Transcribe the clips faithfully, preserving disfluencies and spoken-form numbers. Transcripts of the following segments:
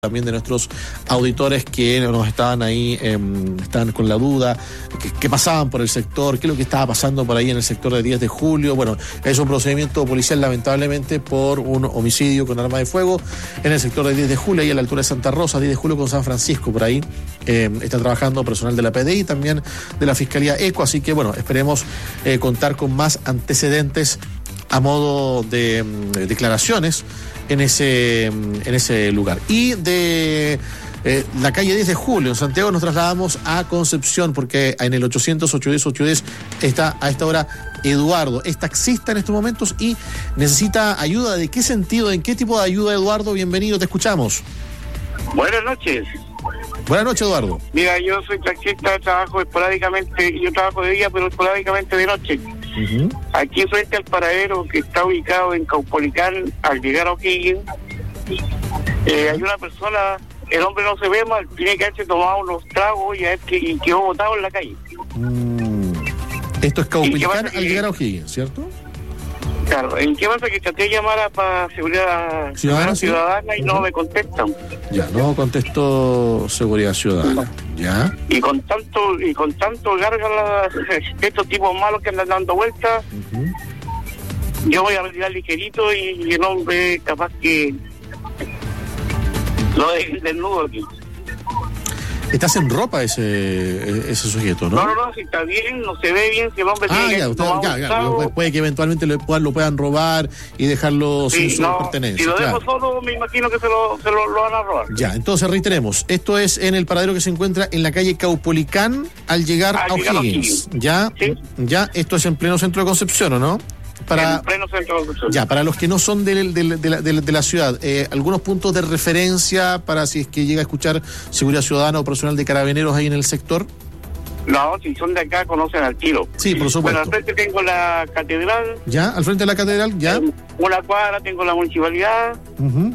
también de nuestros auditores que nos estaban ahí, eh, estaban con la duda, que, que pasaban por el sector, qué es lo que estaba pasando por ahí en el sector de diez de julio. Bueno, es un procedimiento policial lamentablemente por un homicidio con arma de fuego en el sector de diez de julio, ahí a la altura de Santa Rosa, diez de julio con San Francisco, por ahí eh, está trabajando personal de la P D I, también de la Fiscalía ECO, así que bueno, esperemos eh, contar con más antecedentes a modo de um, declaraciones en ese, en ese lugar. Y de eh, la calle diez de julio en Santiago nos trasladamos a Concepción, porque en el ochocientos, ochocientos diez, ochocientos diez está a esta hora Eduardo. Es taxista en estos momentos y necesita ayuda. ¿De qué sentido? ¿En qué tipo de ayuda, Eduardo? Bienvenido, te escuchamos. Buenas noches. Buenas noches, Eduardo. Mira, yo soy taxista, trabajo esporádicamente, yo trabajo de día, pero esporádicamente de noche. Uh-huh. Aquí frente al paradero que está ubicado en Caupolicán, al llegar a O'Higgins, eh, hay una persona, el hombre no se ve mal, tiene que haberse tomado unos tragos y, que, y quedó botado en la calle. Mm. Esto es Caupolicán al llegar a O'Higgins, ¿cierto? Claro, ¿en qué pasa? Que traté de llamar para seguridad ciudadana, ciudadana y uh-huh. no me contestan. Ya, no contestó seguridad ciudadana, ya. Y con tanto, y con tanto gárgala, estos tipos malos que andan dando vueltas, uh-huh. yo voy a retirar ligerito y, y el hombre capaz que lo deje desnudo aquí. Estás en ropa ese ese sujeto, ¿no? No, no, no, si está bien, no se ve bien, si el hombre ah, tiene ya, que usted, ya, ya, puede que eventualmente lo puedan, lo puedan robar y dejarlo sí, sin su no, pertenencia. Si lo claro. dejo solo, me imagino que se, lo, se lo, lo van a robar. Ya, entonces reiteremos, esto es en el paradero que se encuentra en la calle Caupolicán al llegar al a O'Higgins. Ya, ¿sí? Ya, esto es en pleno centro de Concepción, ¿o no? Para, en pleno centro de Concepción. Ya, para los que no son de, de, de, la, de, de la ciudad, eh, algunos puntos de referencia para si es que llega a escuchar seguridad ciudadana o personal de carabineros ahí en el sector. No, si son de acá conocen al tiro. Sí, por supuesto. Bueno, al frente tengo la catedral. Ya, al frente de la catedral, ya. Una cuadra tengo la municipalidad. Uh-huh.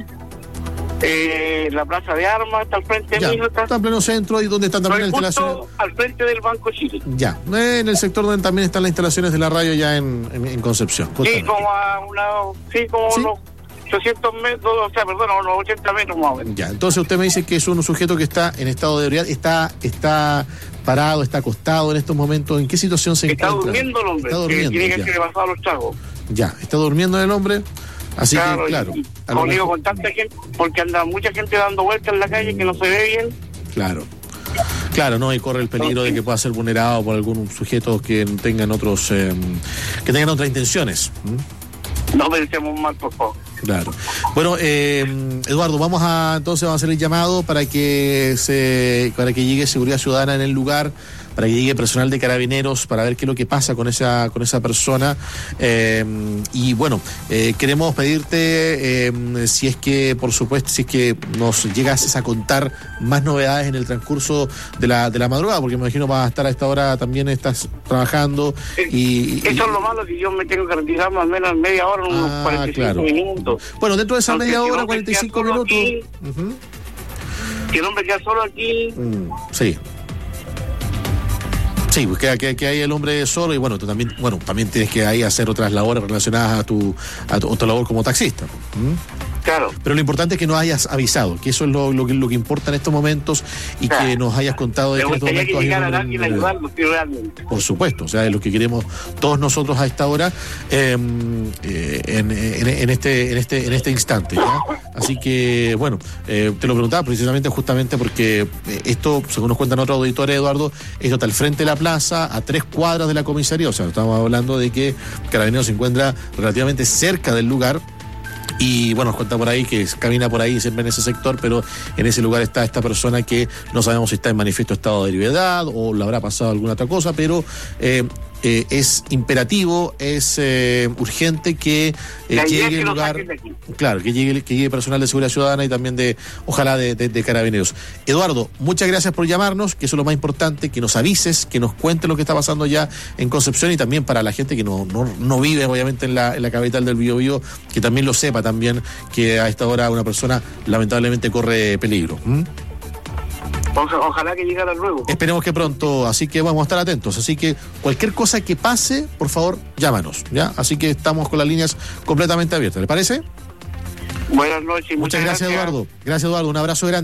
Eh, la plaza de armas está al frente ya, mío. Está, está en pleno centro y donde están también las instalaciones. Al frente del Banco Chile. Ya, en el sector donde también están las instalaciones de la radio ya en, en, en Concepción. Sí, como a una, sí, como ¿sí? unos ochocientos metros, o sea, perdón, unos ochenta metros más o menos. Ya, entonces usted me dice que es un sujeto que está en estado de ebriedad, está, está parado, está acostado en estos momentos. ¿En qué situación se está encuentra? Durmiendo el hombre, está durmiendo. Que tiene que ser pasado los tragos. Ya, está durmiendo el hombre. Así claro, que, claro. Y, como digo, mejor... con tanta gente, porque anda mucha gente dando vueltas en la calle que no se ve bien. Claro. Claro, no, y corre el peligro de que pueda ser vulnerado por algún sujeto que tengan otros, eh, que tengan otras intenciones. ¿Mm? No pensemos mal, por favor. Claro. Bueno, eh, Eduardo, vamos a entonces vamos a hacer el llamado para que se, para que llegue seguridad ciudadana en el lugar, para que llegue personal de carabineros, para ver qué es lo que pasa con esa, con esa persona. Eh, y bueno, eh, queremos pedirte eh, si es que, por supuesto, si es que nos llegas a contar más novedades en el transcurso de la, de la madrugada, porque me imagino vas a estar a esta hora también, estás trabajando. Y, Eso y, es lo malo, que yo me tengo que retirar más o menos media hora, unos ah, cuarenta y cinco claro. minutos. Bueno, dentro de esa Aunque media hora, cuarenta y cinco minutos. Aquí, uh-huh. Si el hombre queda solo aquí. Mm, sí. Sí, pues que, que, que hay el hombre solo y bueno, tú también, bueno, también tienes que ahí hacer otras labores relacionadas a tu, a tu, a tu labor como taxista. ¿Mm? Claro. Pero lo importante es que nos hayas avisado, que eso es lo, lo, que, lo que importa en estos momentos y claro. que nos hayas contado de que en estos momentos. Que a alguien a ayudarnos, realmente. Por supuesto, o sea, es lo que queremos todos nosotros a esta hora, eh, eh, en, en, en este, en este, en este instante, ¿ya? Así que, bueno, eh, te lo preguntaba precisamente justamente porque esto, según nos cuentan otros auditores, Eduardo, esto está al frente de la plaza, a tres cuadras de la comisaría, o sea, estamos hablando de que Carabineros se encuentra relativamente cerca del lugar. Y bueno, nos cuenta por ahí que camina por ahí siempre en ese sector, pero en ese lugar está esta persona que no sabemos si está en manifiesto estado de ebriedad o le habrá pasado alguna otra cosa, pero eh, eh, es imperativo, es eh, urgente que eh, llegue el lugar, claro, que llegue, que llegue personal de seguridad ciudadana y también de, ojalá de, de, de carabineros. Eduardo, muchas gracias por llamarnos, que eso es lo más importante, que nos avises, que nos cuentes lo que está pasando ya en Concepción y también para la gente que no, no, no vive obviamente en la, en la capital del Biobío, que también lo sepa también que a esta hora una persona lamentablemente corre peligro. ¿Mm? Ojalá que llegara luego. Esperemos que pronto, así que vamos a estar atentos. Así que cualquier cosa que pase, por favor, llámanos, ¿ya? Así que estamos con las líneas completamente abiertas, ¿le parece? Buenas noches. Muchas, muchas gracias, gracias, Eduardo. Gracias, Eduardo. Un abrazo grande.